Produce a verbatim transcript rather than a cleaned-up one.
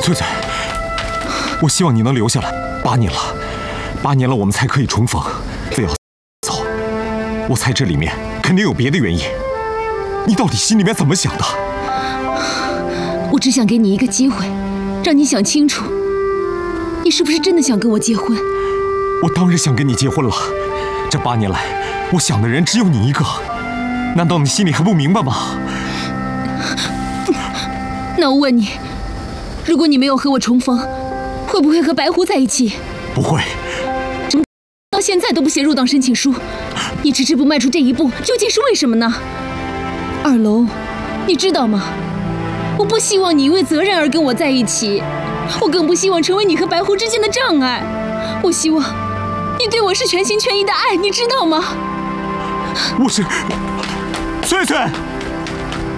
翠翠，我希望你能留下来。八年了，八年了，我们才可以重逢。非要走，我猜这里面肯定有别的原因。你到底心里面怎么想的？ 我只想给你一个机会，让你想清楚，你是不是真的想跟我结婚？ 我当然想跟你结婚了。这八年来，我想的人只有你一个，难道你心里还不明白吗？ 那我问你，如果你没有和我重逢，会不会和白狐在一起？ 不会。 怎么到现在都不写入党申请书？你迟迟不迈出这一步，究竟是为什么呢？二楼，你知道吗？我不希望你因为责任而跟我在一起，我更不希望成为你和白狐之间的障碍。我希望你对我是全心全意的爱，你知道吗？ 我是翠翠。